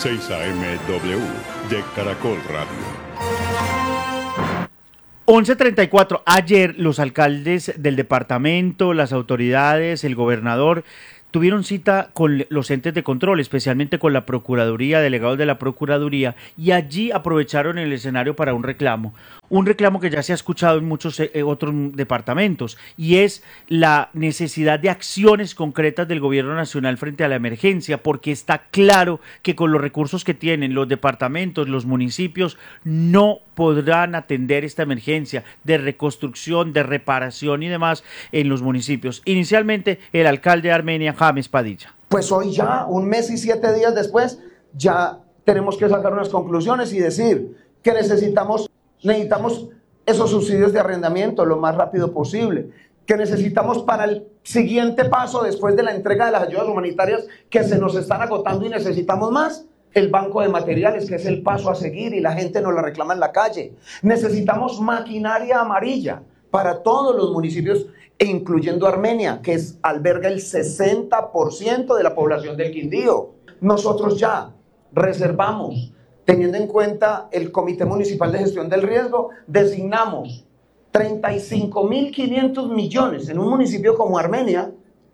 6am de Caracol Radio. 11:34. Ayer los alcaldes del departamento, las autoridades, el gobernador tuvieron cita con los entes de control, especialmente con la Procuraduría, delegados de la Procuraduría, y allí aprovecharon el escenario para un reclamo que ya se ha escuchado en muchos otros departamentos, y es la necesidad de acciones concretas del gobierno nacional frente a la emergencia, porque está claro que con los recursos que tienen los departamentos, los municipios, no podrán atender esta emergencia de reconstrucción, de reparación y demás en los municipios. Inicialmente, el alcalde de Armenia, James Padilla. Pues hoy ya, 1 mes y 7 días después, ya tenemos que sacar unas conclusiones y decir que necesitamos esos subsidios de arrendamiento lo más rápido posible, que necesitamos para el siguiente paso después de la entrega de las ayudas humanitarias que se nos están agotando y necesitamos más, el banco de materiales, que es el paso a seguir y la gente nos la reclama en la calle. Necesitamos maquinaria amarilla para todos los municipios, incluyendo Armenia, que alberga el 60% de la población del Quindío. Nosotros ya reservamos, teniendo en cuenta el Comité Municipal de Gestión del Riesgo, designamos 35.500 millones en un municipio como Armenia,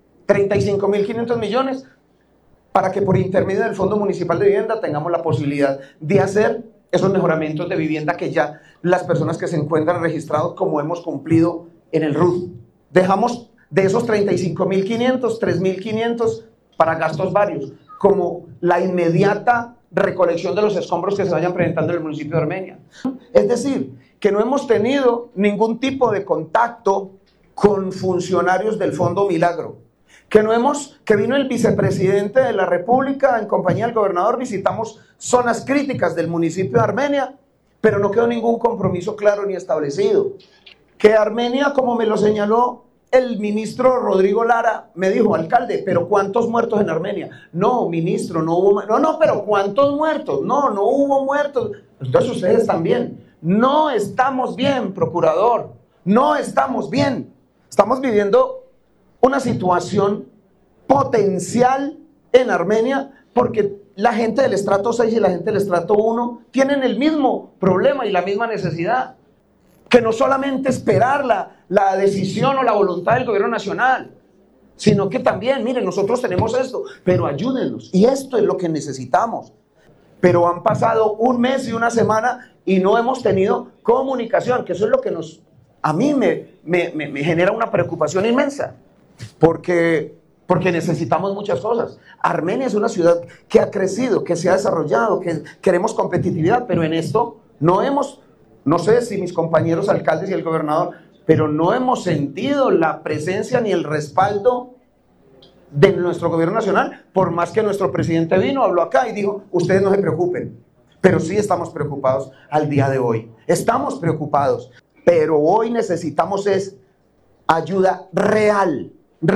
35.500 millones, para que por intermedio del Fondo Municipal de Vivienda tengamos la posibilidad de hacer esos mejoramientos de vivienda que ya las personas que se encuentran registrados, como hemos cumplido en el RUT. Dejamos de esos 35.500, 3.500 para gastos varios, como la inmediata recolección de los escombros que se vayan presentando en el municipio de Armenia. Es decir, que no hemos tenido ningún tipo de contacto con funcionarios del Fondo Milagro, que vino el vicepresidente de la República en compañía del gobernador, visitamos zonas críticas del municipio de Armenia, pero no quedó ningún compromiso claro ni establecido. Que Armenia, como me lo señaló el ministro Rodrigo Lara, me dijo: alcalde, ¿pero cuántos muertos en Armenia? No, ministro, no hubo... No, pero ¿cuántos muertos? No hubo muertos. Entonces ustedes también. No estamos bien, procurador. No estamos bien. Estamos viviendo una situación potencial en Armenia porque la gente del estrato 6 y la gente del estrato 1 tienen el mismo problema y la misma necesidad. Que no solamente esperar la decisión o la voluntad del gobierno nacional, sino que también, miren, nosotros tenemos esto, pero ayúdenos. Y esto es lo que necesitamos. Pero han pasado 1 mes y 1 semana y no hemos tenido comunicación, que eso es lo que a mí me genera una preocupación inmensa. Porque necesitamos muchas cosas. Armenia es una ciudad que ha crecido, que se ha desarrollado, que queremos competitividad, pero en esto no sé si mis compañeros alcaldes y el gobernador, pero no hemos sentido la presencia ni el respaldo de nuestro gobierno nacional, por más que nuestro presidente vino, habló acá y dijo: ustedes no se preocupen, pero sí estamos preocupados al día de hoy. Estamos preocupados, pero hoy necesitamos ayuda real.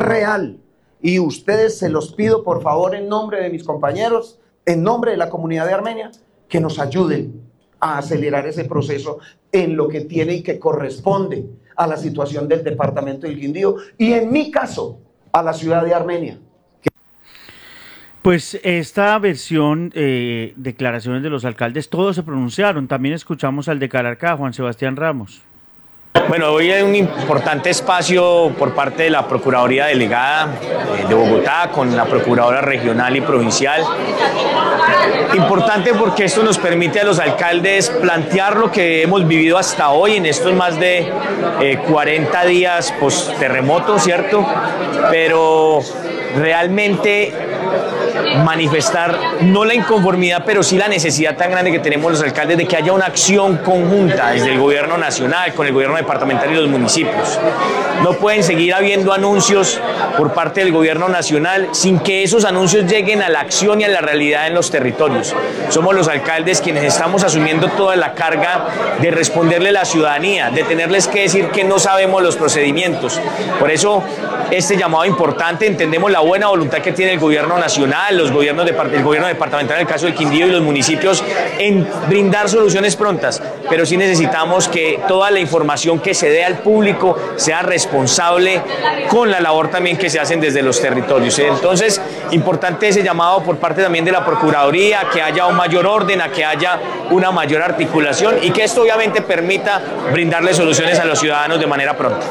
Y ustedes, se los pido por favor en nombre de mis compañeros, en nombre de la comunidad de Armenia, que nos ayuden a acelerar ese proceso en lo que tiene y que corresponde a la situación del departamento del Quindío y, en mi caso, a la ciudad de Armenia. Pues esta versión, declaraciones de los alcaldes, todos se pronunciaron. También escuchamos al de Calarcá, Juan Sebastián Ramos. Bueno, hoy hay un importante espacio por parte de la Procuraduría Delegada de Bogotá con la Procuradora Regional y Provincial. Importante porque esto nos permite a los alcaldes plantear lo que hemos vivido hasta hoy en estos más de 40 días post-terremoto, ¿cierto? Pero realmente manifestar no la inconformidad, pero sí la necesidad tan grande que tenemos los alcaldes de que haya una acción conjunta desde el gobierno nacional con el gobierno departamental y los municipios. No pueden seguir habiendo anuncios por parte del gobierno nacional sin que esos anuncios lleguen a la acción y a la realidad en los territorios. Somos los alcaldes quienes estamos asumiendo toda la carga de responderle a la ciudadanía, de tenerles que decir que no sabemos los procedimientos. Por eso este llamado importante, entendemos la buena voluntad que tiene el gobierno nacional, el gobierno departamental en el caso del Quindío y los municipios en brindar soluciones prontas, pero sí necesitamos que toda la información que se dé al público sea responsable con la labor también que se hacen desde los territorios. Entonces, importante ese llamado por parte también de la Procuraduría, a que haya un mayor orden, a que haya una mayor articulación y que esto obviamente permita brindarle soluciones a los ciudadanos de manera pronta.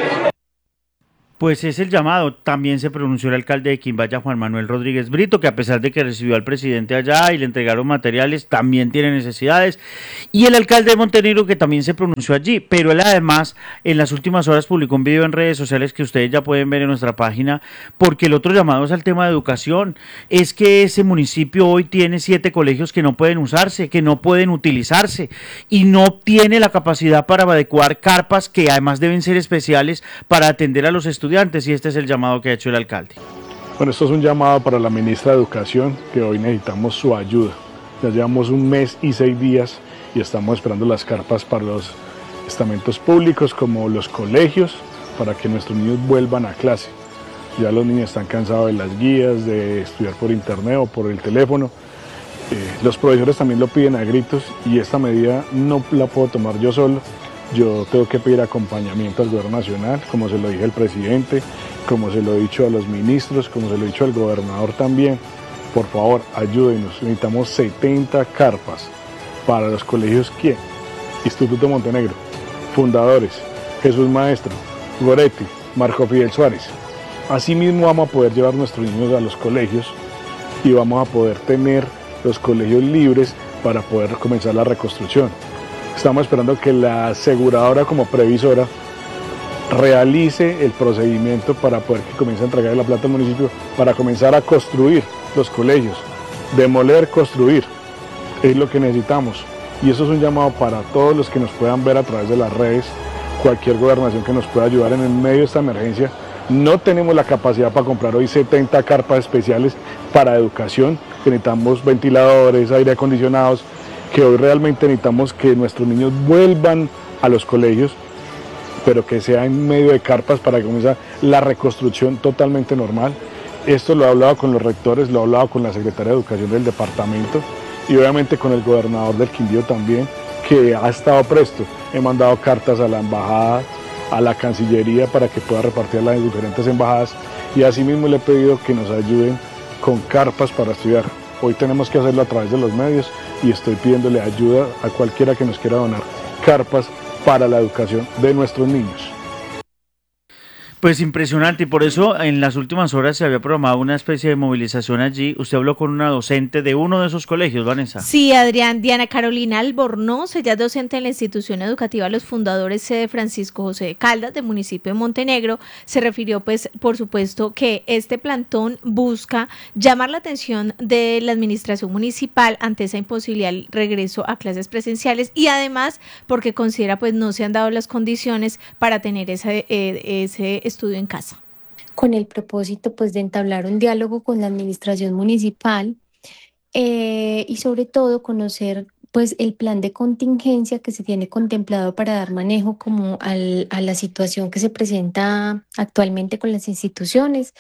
Pues es el llamado. También se pronunció el alcalde de Quimbaya, Juan Manuel Rodríguez Brito, que a pesar de que recibió al presidente allá y le entregaron materiales, también tiene necesidades. Y el alcalde de Montenegro, que también se pronunció allí. Pero él además, en las últimas horas publicó un video en redes sociales que ustedes ya pueden ver en nuestra página, porque el otro llamado es al tema de educación. Es que ese municipio hoy tiene 7 colegios que no pueden usarse, que no pueden utilizarse, y no tiene la capacidad para adecuar carpas que además deben ser especiales para atender a los estudiantes, y este es el llamado que ha hecho el alcalde. Bueno, esto es un llamado para la ministra de Educación, que hoy necesitamos su ayuda. Ya llevamos 1 mes y 6 días y estamos esperando las carpas para los estamentos públicos como los colegios, para que nuestros niños vuelvan a clase. Ya los niños están cansados de las guías, de estudiar por internet o por el teléfono. Los profesores también lo piden a gritos y esta medida no la puedo tomar yo solo. Yo tengo que pedir acompañamiento al gobierno nacional, como se lo dije al presidente, como se lo he dicho a los ministros, como se lo he dicho al gobernador también. Por favor, ayúdenos. Necesitamos 70 carpas para los colegios. ¿Quién? Instituto Montenegro, fundadores, Jesús Maestro, Goretti, Marco Fidel Suárez. Asimismo vamos a poder llevar nuestros niños a los colegios y vamos a poder tener los colegios libres para poder comenzar la reconstrucción. Estamos esperando que la aseguradora como previsora realice el procedimiento para poder que comience a entregar la plata al municipio para comenzar a construir los colegios, demoler, construir, es lo que necesitamos. Y eso es un llamado para todos los que nos puedan ver a través de las redes, cualquier gobernación que nos pueda ayudar en el medio de esta emergencia. No tenemos la capacidad para comprar hoy 70 carpas especiales para educación, que necesitamos ventiladores, aire acondicionados, que hoy realmente necesitamos que nuestros niños vuelvan a los colegios, pero que sea en medio de carpas para que comience la reconstrucción totalmente normal. Esto lo he hablado con los rectores, lo he hablado con la secretaria de Educación del departamento y obviamente con el gobernador del Quindío también, que ha estado presto. He mandado cartas a la embajada, a la Cancillería para que pueda repartirlas en diferentes embajadas y asimismo le he pedido que nos ayuden con carpas para estudiar. Hoy tenemos que hacerlo a través de los medios y estoy pidiéndole ayuda a cualquiera que nos quiera donar carpas para la educación de nuestros niños. Pues impresionante, y por eso en las últimas horas se había programado una especie de movilización allí. Usted habló con una docente de uno de esos colegios, Vanessa. Sí, Adrián, Diana Carolina Albornoz, ella es docente en la institución educativa Los Fundadores sede Francisco José de Caldas, del municipio de Montenegro. Se refirió, pues, por supuesto, que este plantón busca llamar la atención de la administración municipal ante esa imposibilidad del regreso a clases presenciales y además porque considera, pues, no se han dado las condiciones para tener ese estudio en casa. Con el propósito pues de entablar un diálogo con la administración municipal y sobre todo conocer pues el plan de contingencia que se tiene contemplado para dar manejo como a la situación que se presenta actualmente con las instituciones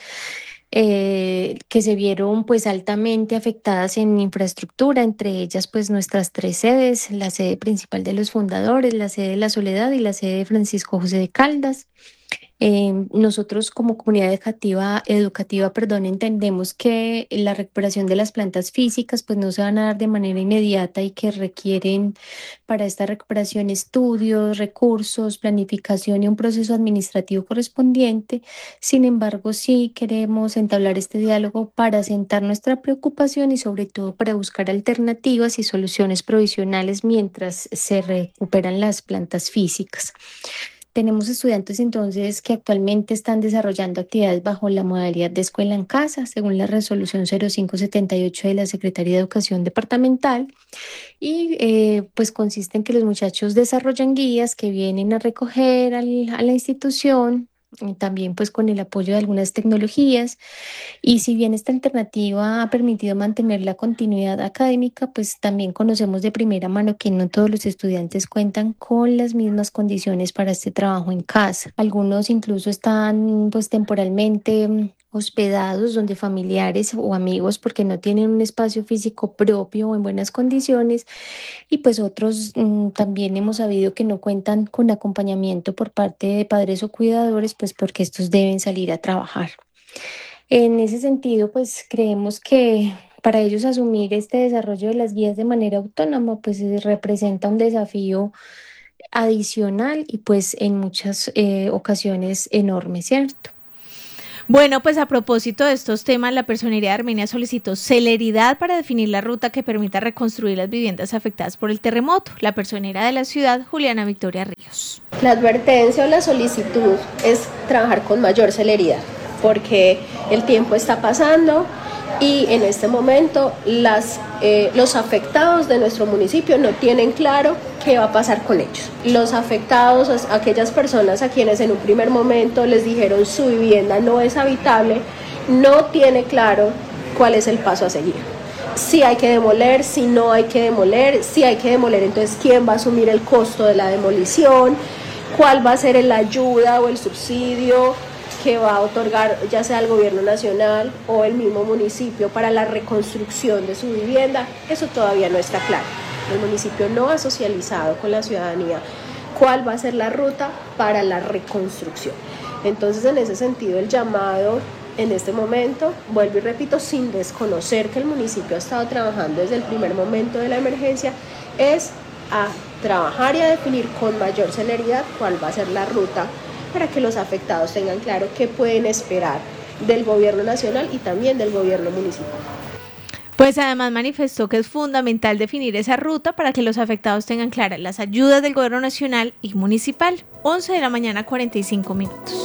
que se vieron pues altamente afectadas en infraestructura, entre ellas pues nuestras 3 sedes, la sede principal de Los Fundadores, la sede de La Soledad y la sede de Francisco José de Caldas. Nosotros como comunidad educativa, entendemos que la recuperación de las plantas físicas pues no se van a dar de manera inmediata y que requieren para esta recuperación estudios, recursos, planificación y un proceso administrativo correspondiente. Sin embargo, sí queremos entablar este diálogo para asentar nuestra preocupación y sobre todo para buscar alternativas y soluciones provisionales mientras se recuperan las plantas físicas. Tenemos estudiantes entonces que actualmente están desarrollando actividades bajo la modalidad de escuela en casa, según la resolución 0578 de la Secretaría de Educación Departamental, y pues consiste en que los muchachos desarrollan guías que vienen a recoger a la institución, también pues con el apoyo de algunas tecnologías, y si bien esta alternativa ha permitido mantener la continuidad académica, pues también conocemos de primera mano que no todos los estudiantes cuentan con las mismas condiciones para este trabajo en casa. Algunos incluso están pues temporalmente hospedados donde familiares o amigos porque no tienen un espacio físico propio o en buenas condiciones y pues otros también hemos sabido que no cuentan con acompañamiento por parte de padres o cuidadores pues porque estos deben salir a trabajar. En ese sentido pues creemos que para ellos asumir este desarrollo de las guías de manera autónoma pues representa un desafío adicional y pues en muchas ocasiones enorme, ¿cierto? Bueno, pues a propósito de estos temas, la Personería de Armenia solicitó celeridad para definir la ruta que permita reconstruir las viviendas afectadas por el terremoto. La personera de la ciudad, Juliana Victoria Ríos. La advertencia o la solicitud es trabajar con mayor celeridad, porque el tiempo está pasando y en este momento los afectados de nuestro municipio no tienen claro qué va a pasar con ellos. Los afectados, aquellas personas a quienes en un primer momento les dijeron su vivienda no es habitable, no tiene claro cuál es el paso a seguir. Si hay que demoler, si no hay que demoler, si hay que demoler, entonces quién va a asumir el costo de la demolición, cuál va a ser la ayuda o el subsidio que va a otorgar ya sea el gobierno nacional o el mismo municipio para la reconstrucción de su vivienda. Eso todavía no está claro. El municipio no ha socializado con la ciudadanía cuál va a ser la ruta para la reconstrucción. Entonces, en ese sentido, el llamado en este momento, vuelvo y repito, sin desconocer que el municipio ha estado trabajando desde el primer momento de la emergencia, es a trabajar y a definir con mayor celeridad cuál va a ser la ruta para que los afectados tengan claro qué pueden esperar del gobierno nacional y también del gobierno municipal. Pues además manifestó que es fundamental definir esa ruta para que los afectados tengan claras las ayudas del gobierno nacional y municipal. 11 de la mañana, 45 minutos.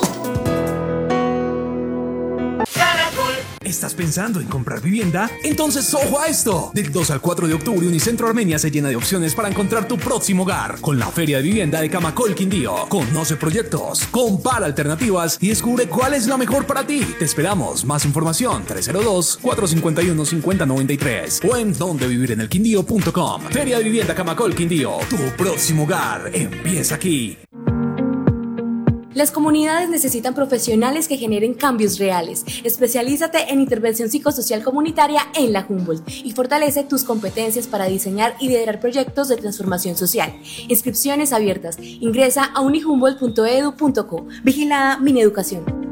¿Estás pensando en comprar vivienda? Entonces ¡ojo a esto! Del 2 al 4 de octubre, Unicentro Armenia se llena de opciones para encontrar tu próximo hogar con la Feria de Vivienda de Camacol, Quindío. Conoce proyectos, compara alternativas y descubre cuál es la mejor para ti. Te esperamos. Más información 302-451-5093 o en dondevivirenelquindío.com. Feria de Vivienda Camacol, Quindío. Tu próximo hogar empieza aquí. Las comunidades necesitan profesionales que generen cambios reales. Especialízate en intervención psicosocial comunitaria en la Humboldt y fortalece tus competencias para diseñar y liderar proyectos de transformación social. Inscripciones abiertas. Ingresa a unihumboldt.edu.co. Vigilada Mineducación.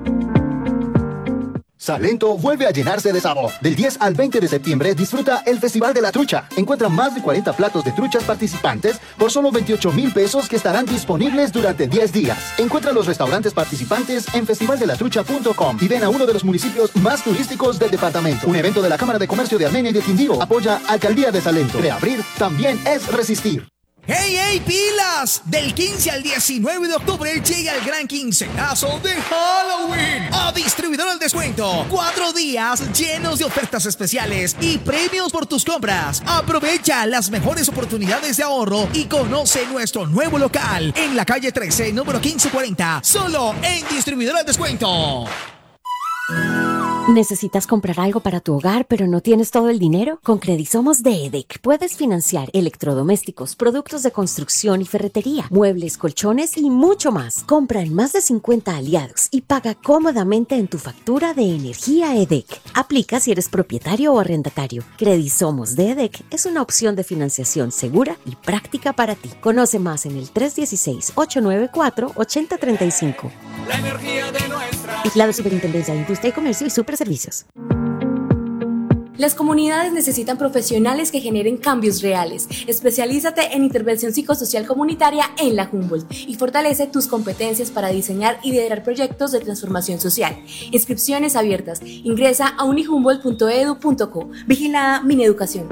Salento vuelve a llenarse de sabor. Del 10 al 20 de septiembre disfruta el Festival de la Trucha. Encuentra más de 40 platos de truchas participantes por solo 28,000 pesos que estarán disponibles durante 10 días. Encuentra los restaurantes participantes en festivaldelatrucha.com y ven a uno de los municipios más turísticos del departamento. Un evento de la Cámara de Comercio de Armenia y de Quindío. Apoya Alcaldía de Salento. Reabrir también es resistir. ¡Hey, hey, pilas! Del 15 al 19 de octubre llega el gran quincenazo de Halloween a Distribuidor al Descuento. 4 días llenos de ofertas especiales y premios por tus compras. Aprovecha las mejores oportunidades de ahorro y conoce nuestro nuevo local en la calle 13, número 1540, solo en Distribuidor al Descuento. ¿Necesitas comprar algo para tu hogar pero no tienes todo el dinero? Con Credisomos de EDEC puedes financiar electrodomésticos, productos de construcción y ferretería, muebles, colchones y mucho más. Compra en más de 50 aliados y paga cómodamente en tu factura de energía EDEC. Aplica si eres propietario o arrendatario. Credisomos de EDEC es una opción de financiación segura y práctica para ti. Conoce más en el 316-894-8035. La energía de nuestra... Vigilado Superintendencia de Industria y Comercio y Superservicios. Las comunidades necesitan profesionales que generen cambios reales. Especialízate en intervención psicosocial comunitaria en la Humboldt y fortalece tus competencias para diseñar y liderar proyectos de transformación social. Inscripciones abiertas. Ingresa a unihumboldt.edu.co. Vigilada Mineducación.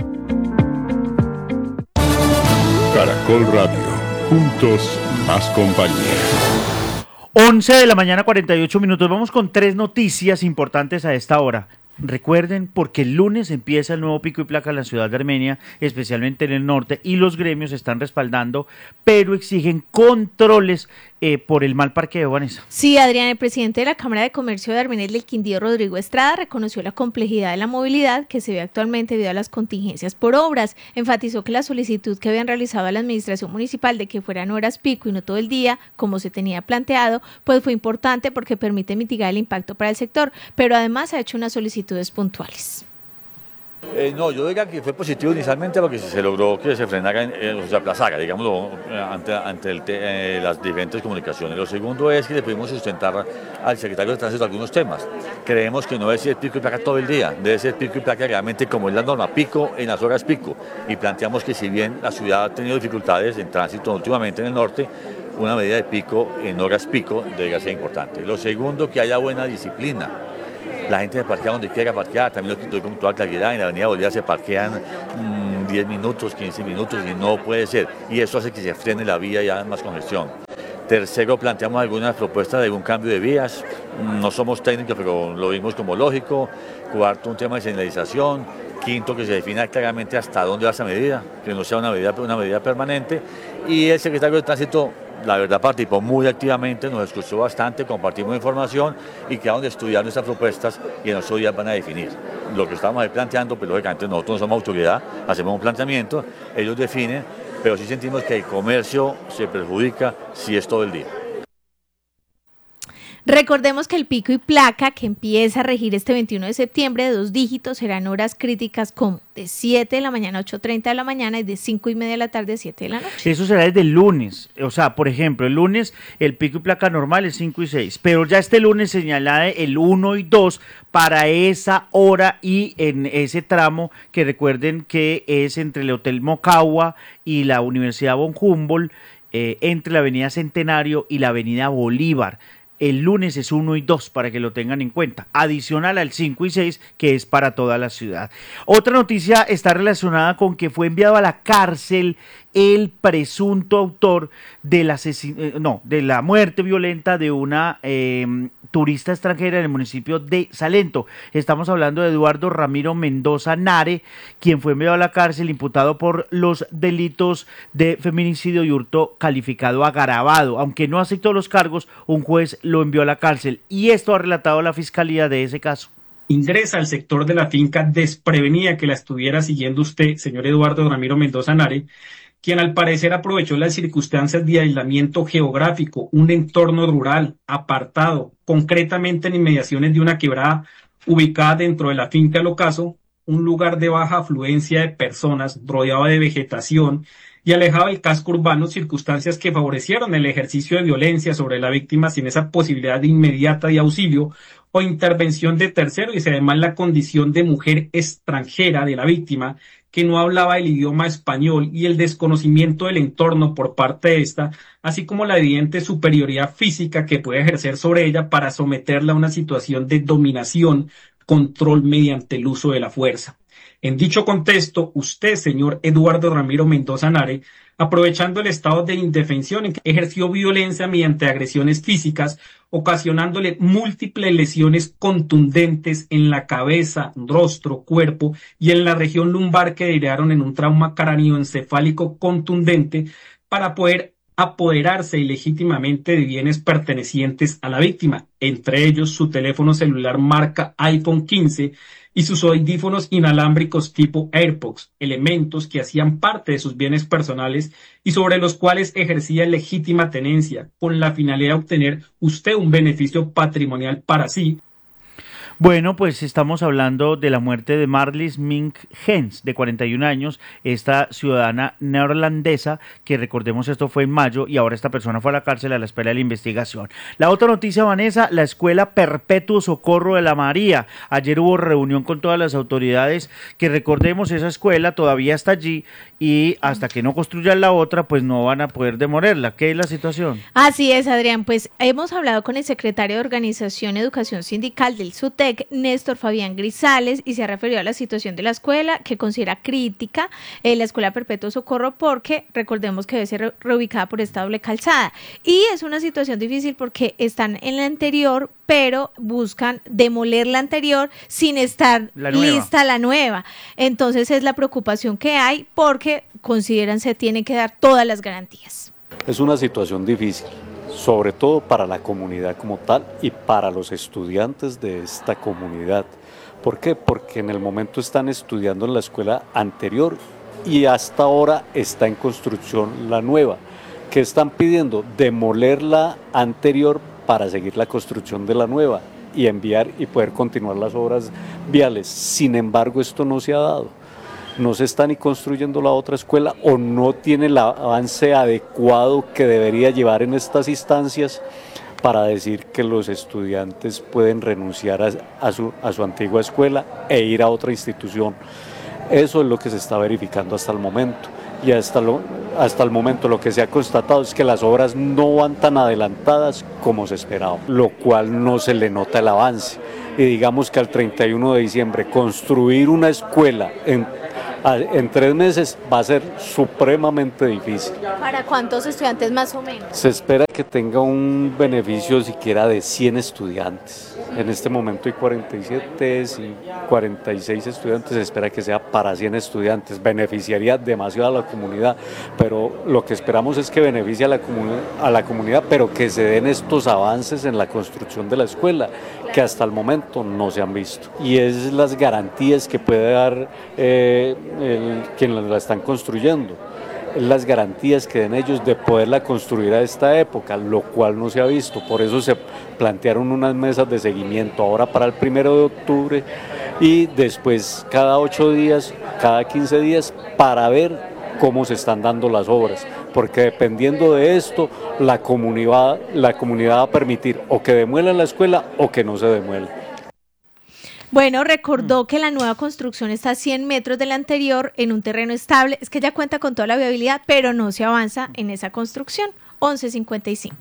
Caracol Radio. Juntos, más compañía. 11 de la mañana, 48 minutos. Vamos con 3 noticias importantes a esta hora. Recuerden, porque el lunes empieza el nuevo pico y placa en la ciudad de Armenia, especialmente en el norte, y los gremios están respaldando, pero exigen controles por el mal parqueo, Vanessa. Sí, Adrián, el presidente de la Cámara de Comercio de Armenia del Quindío, Rodrigo Estrada, reconoció la complejidad de la movilidad que se ve actualmente debido a las contingencias por obras. Enfatizó que la solicitud que habían realizado a la administración municipal de que fueran horas pico y no todo el día, como se tenía planteado, pues fue importante porque permite mitigar el impacto para el sector, pero además ha hecho unas solicitudes puntuales. No, yo diría que fue positivo inicialmente porque se logró que se frenara, o se aplazara, digámoslo, ante las diferentes comunicaciones. Lo segundo es que le pudimos sustentar al secretario de Tránsito algunos temas. Creemos que no debe ser pico y placa todo el día, debe ser pico y placa realmente como es la norma, pico en las horas pico. Y planteamos que si bien la ciudad ha tenido dificultades en tránsito últimamente en el norte, una medida de pico en horas pico debería ser importante. Lo segundo, que haya buena disciplina. La gente se parquea donde quiera parquear, también lo doy con toda claridad, en la avenida Bolívar se parquean 10 minutos, 15 minutos y no puede ser. Y eso hace que se frene la vía y haya más congestión. Tercero, planteamos algunas propuestas de algún cambio de vías, no somos técnicos pero lo vimos como lógico. Cuarto, un tema de señalización. Quinto, que se defina claramente hasta dónde va esa medida, que no sea una medida permanente. Y el secretario de Tránsito, la verdad, participó muy activamente, nos escuchó bastante, compartimos información y quedaron de estudiar nuestras propuestas y en esos días van a definir lo que estamos ahí planteando. Pues lógicamente nosotros no somos autoridad, hacemos un planteamiento, ellos definen, pero sí sentimos que el comercio se perjudica si es todo el día. Recordemos que el pico y placa que empieza a regir este 21 de septiembre de 2 dígitos serán horas críticas como de 7 de la mañana a 8:30 de la mañana y de 5:30 de la tarde a 7 de la noche. Eso será desde el lunes, o sea, por ejemplo, el lunes el pico y placa normal es 5 y 6, pero ya este lunes señalada el 1 y 2 para esa hora y en ese tramo que recuerden que es entre el Hotel Mocagua y la Universidad von Humboldt, entre la Avenida Centenario y la Avenida Bolívar. El lunes es 1 y 2 para que lo tengan en cuenta, adicional al 5 y 6 que es para toda la ciudad. Otra noticia está relacionada con que fue enviado a la cárcel el presunto autor de la muerte violenta de una turista extranjera en el municipio de Salento. Estamos hablando de Eduardo Ramiro Mendoza Nare, quien fue enviado a la cárcel imputado por los delitos de feminicidio y hurto calificado agravado. Aunque no aceptó los cargos, un juez lo envió a la cárcel y esto ha relatado la fiscalía de ese caso. Ingresa al sector de la finca desprevenida que la estuviera siguiendo usted, señor Eduardo Ramiro Mendoza Nare, quien al parecer aprovechó las circunstancias de aislamiento geográfico, un entorno rural, apartado, concretamente en inmediaciones de una quebrada ubicada dentro de la finca El Ocaso, un lugar de baja afluencia de personas, rodeado de vegetación y alejado del casco urbano, circunstancias que favorecieron el ejercicio de violencia sobre la víctima sin esa posibilidad de inmediata de auxilio o intervención de tercero, y además la condición de mujer extranjera de la víctima, que no hablaba el idioma español, y el desconocimiento del entorno por parte de esta, así como la evidente superioridad física que puede ejercer sobre ella para someterla a una situación de dominación, control mediante el uso de la fuerza. En dicho contexto, usted, señor Eduardo Ramiro Mendoza Nare, aprovechando el estado de indefensión en que ejerció violencia mediante agresiones físicas, ocasionándole múltiples lesiones contundentes en la cabeza, rostro, cuerpo y en la región lumbar que derivaron en un trauma cráneoencefálico contundente, para poder apoderarse ilegítimamente de bienes pertenecientes a la víctima, entre ellos su teléfono celular marca iPhone 15 y sus audífonos inalámbricos tipo AirPods, elementos que hacían parte de sus bienes personales y sobre los cuales ejercía legítima tenencia, con la finalidad de obtener usted un beneficio patrimonial para sí. Bueno, pues estamos hablando de la muerte de Marlis Mink Hens, de 41 años, esta ciudadana neerlandesa, que recordemos esto fue en mayo y ahora esta persona fue a la cárcel a la espera de la investigación. La otra noticia, Vanessa, la Escuela Perpetuo Socorro de la María. Ayer hubo reunión con todas las autoridades, que recordemos esa escuela todavía está allí y hasta que no construyan la otra, pues no van a poder demolerla. ¿Qué es la situación? Así es, Adrián, pues hemos hablado con el secretario de Organización y Educación Sindical del SUTEC, Néstor Fabián Grisales, y se ha referido a la situación de la escuela, que considera crítica la Escuela Perpetuo Socorro, porque recordemos que debe ser reubicada por esta doble calzada, y es una situación difícil porque están en la anterior, pero buscan demoler la anterior sin estar lista la nueva. Entonces es la preocupación que hay, porque consideran se tienen que dar todas las garantías. Es una situación difícil. sobre todo para la comunidad como tal y para los estudiantes de esta comunidad. ¿Por qué? Porque en el momento están estudiando en la escuela anterior y hasta ahora está en construcción la nueva. ¿Qué están pidiendo? Demoler la anterior para seguir la construcción de la nueva y enviar y poder continuar las obras viales. Sin embargo, esto no se ha dado. No se está ni construyendo la otra escuela o no tiene el avance adecuado que debería llevar en estas instancias para decir que los estudiantes pueden renunciar a su antigua escuela e ir a otra institución. Eso es lo que se está verificando hasta el momento. Y hasta el momento lo que se ha constatado es que las obras no van tan adelantadas como se esperaba, lo cual no se le nota el avance. Y digamos que al 31 de diciembre construir una escuela en 3 meses va a ser supremamente difícil. ¿Para cuántos estudiantes más o menos? Se espera que tenga un beneficio siquiera de 100 estudiantes. En este momento hay 47 y 46 estudiantes, se espera que sea para 100 estudiantes. Beneficiaría demasiado a la comunidad, pero lo que esperamos es que beneficie a la comunidad, pero que se den estos avances en la construcción de la escuela, que hasta el momento no se han visto. Y es las garantías que puede dar quien la están construyendo. Las garantías que den ellos de poderla construir a esta época, lo cual no se ha visto. Por eso se plantearon unas mesas de seguimiento ahora para el 1 de octubre y después cada 8 días, cada 15 días para ver cómo se están dando las obras, porque dependiendo de esto la comunidad va a permitir o que demuelan la escuela o que no se demuela. Bueno, recordó que la nueva construcción está a 100 metros de la anterior en un terreno estable. Es que ya cuenta con toda la viabilidad, pero no se avanza en esa construcción. 11:55.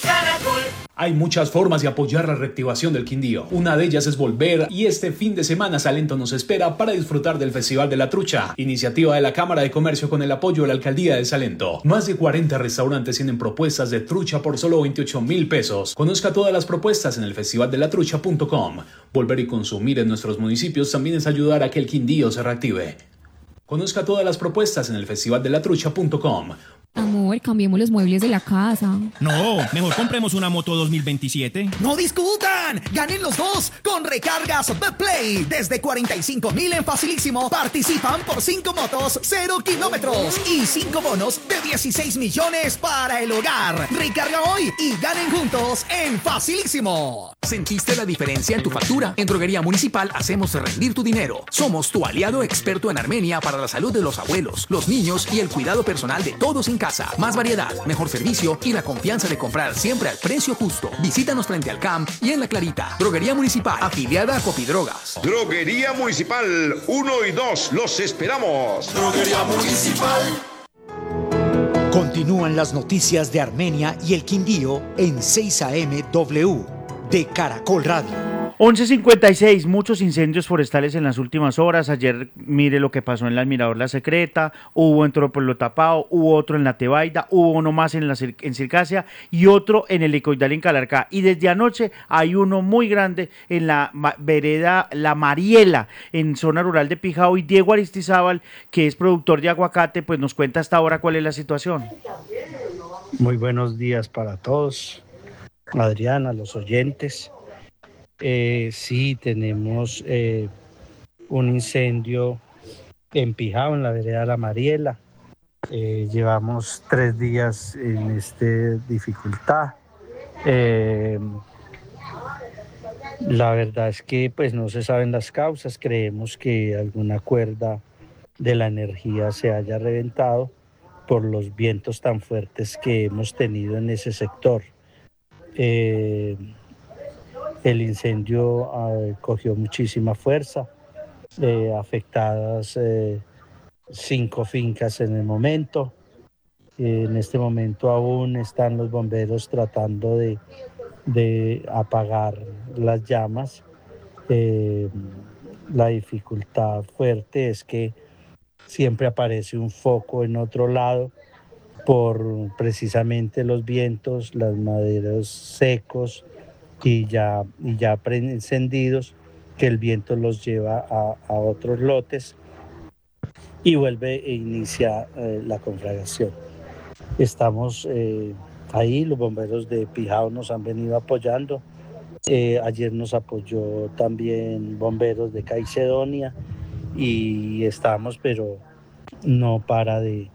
Hay muchas formas de apoyar la reactivación del Quindío. Una de ellas es volver y este fin de semana Salento nos espera para disfrutar del Festival de la Trucha, iniciativa de la Cámara de Comercio con el apoyo de la Alcaldía de Salento. Más de 40 restaurantes tienen propuestas de trucha por solo 28.000 pesos. Conozca todas las propuestas en el festivaldelatrucha.com. Volver y consumir en nuestros municipios también es ayudar a que el Quindío se reactive. Conozca todas las propuestas en el festivaldelatrucha.com. Amor, cambiemos los muebles de la casa. No, mejor compremos una moto 2027. ¡No discutan! ¡Ganen los dos! Con recargas Betplay. Desde 45.000 en Facilísimo. Participan por 5 motos, 0 kilómetros y 5 bonos de 16 millones para el hogar. Recarga hoy y ganen juntos en Facilísimo. ¿Sentiste la diferencia en tu factura? En Droguería Municipal hacemos rendir tu dinero. Somos tu aliado experto en Armenia para la salud de los abuelos, los niños y el cuidado personal de todos en casa. Más variedad, mejor servicio y la confianza de comprar siempre al precio justo. Visítanos frente al CAMP y en La Clarita. Droguería Municipal, afiliada a Copidrogas. Droguería Municipal 1 y 2, los esperamos. Droguería Municipal. Continúan las noticias de Armenia y el Quindío en 6 AM W de Caracol Radio. 11:56, muchos incendios forestales en las últimas horas. Ayer, mire lo que pasó en la Mirador La Secreta, hubo en Pueblo Tapao, hubo otro en La Tebaida, hubo uno más en Circasia y otro en el Ecoidal en Calarcá. Y desde anoche hay uno muy grande en la vereda La Mariela, en zona rural de Pijao. Y Diego Aristizábal, que es productor de aguacate, pues nos cuenta hasta ahora cuál es la situación. Muy buenos días para todos, Adriana, los oyentes. Sí, tenemos un incendio en Pijao, en la vereda La Mariela. Llevamos 3 días en esta dificultad. La verdad es que pues no se saben las causas. Creemos que alguna cuerda de la energía se haya reventado por los vientos tan fuertes que hemos tenido en ese sector. El incendio cogió muchísima fuerza, afectadas 5 fincas en el momento. En este momento aún están los bomberos tratando de apagar las llamas. La dificultad fuerte es que siempre aparece un foco en otro lado por precisamente los vientos, los maderos secos, y ya encendidos, que el viento los lleva a otros lotes y vuelve e inicia la conflagración. Estamos ahí. Los bomberos de Pijao nos han venido apoyando. Ayer nos apoyó también bomberos de Caicedonia y estamos, pero no para de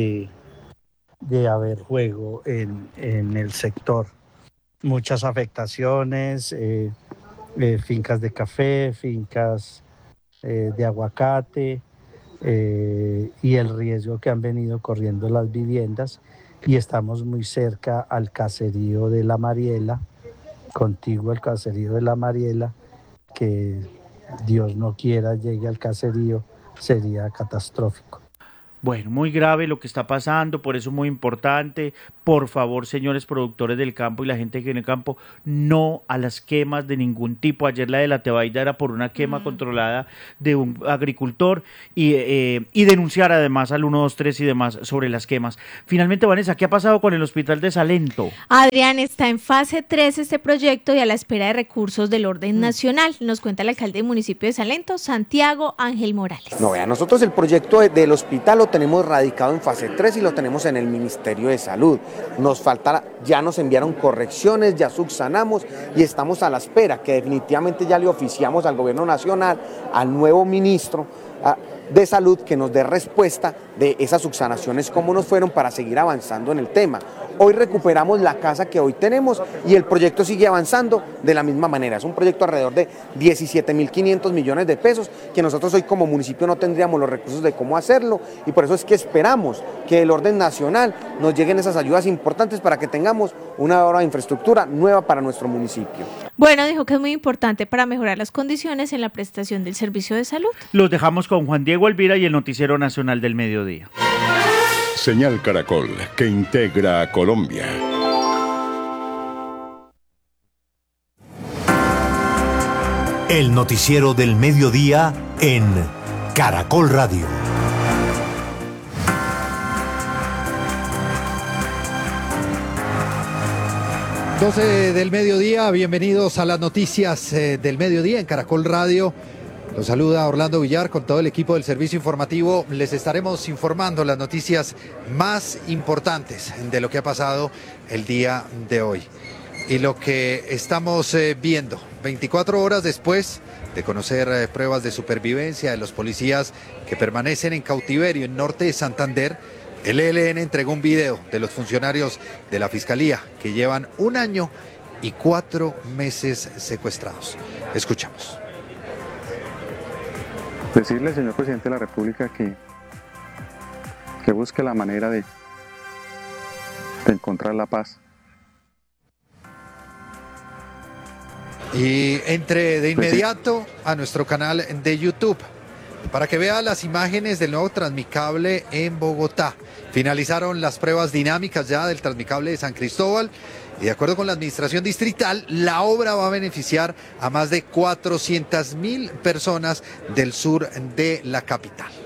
haber fuego en el sector. Muchas afectaciones, fincas de café, fincas de aguacate y el riesgo que han venido corriendo las viviendas. Y estamos muy cerca al caserío de La Mariela, contiguo al caserío de La Mariela, que Dios no quiera llegue al caserío, sería catastrófico. Bueno, muy grave lo que está pasando, por eso muy importante. Por favor, señores productores del campo y la gente que en el campo, no a las quemas de ningún tipo. Ayer la de la Tebaida era por una quema controlada de un agricultor y denunciar además al 123 y demás sobre las quemas. Finalmente, Vanessa, ¿qué ha pasado con el hospital de Salento? Adrián, está en fase 3 este proyecto y a la espera de recursos del orden nacional. Nos cuenta el alcalde del municipio de Salento, Santiago Ángel Morales. No, vean, nosotros el proyecto del hospital lo tenemos radicado en fase 3 y lo tenemos en el Ministerio de Salud. Nos falta, ya nos enviaron correcciones, ya subsanamos y estamos a la espera que definitivamente ya le oficiamos al gobierno nacional, al nuevo ministro de Salud, que nos dé respuesta de esas subsanaciones, cómo nos fueron, para seguir avanzando en el tema. Hoy recuperamos la casa que hoy tenemos y el proyecto sigue avanzando de la misma manera. Es un proyecto alrededor de 17.500 millones de pesos que nosotros hoy como municipio no tendríamos los recursos de cómo hacerlo, y por eso es que esperamos que el orden nacional nos lleguen esas ayudas importantes para que tengamos una obra de infraestructura nueva para nuestro municipio. Bueno, dijo que es muy importante para mejorar las condiciones en la prestación del servicio de salud. Los dejamos con Juan Diego Elvira y el Noticiero Nacional del Mediodía. Señal Caracol, que integra a Colombia. El Noticiero del Mediodía en Caracol Radio. Del mediodía, bienvenidos a las noticias del mediodía en Caracol Radio. Los saluda Orlando Villar con todo el equipo del servicio informativo. Les estaremos informando las noticias más importantes de lo que ha pasado el día de hoy. Y lo que estamos viendo 24 horas después de conocer pruebas de supervivencia de los policías que permanecen en cautiverio en norte de Santander, el ELN entregó un video de los funcionarios de la Fiscalía que llevan 1 año y 4 meses secuestrados. Escuchamos. Decirle, señor presidente de la República, que busque la manera de encontrar la paz. Y entre de inmediato a nuestro canal de YouTube para que vea las imágenes del nuevo Transmicable en Bogotá. Finalizaron las pruebas dinámicas ya del Transmicable de San Cristóbal y de acuerdo con la administración distrital, la obra va a beneficiar a más de 400.000 personas del sur de la capital.